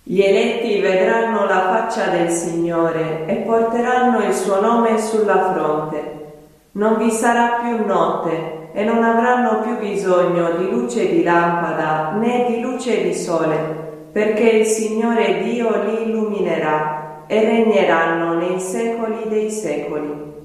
Gli eletti vedranno la faccia del Signore e porteranno il suo nome sulla fronte. Non vi sarà più notte e non avranno più bisogno di luce di lampada né di luce di sole, perché il Signore Dio li illuminerà e regneranno nei secoli dei secoli.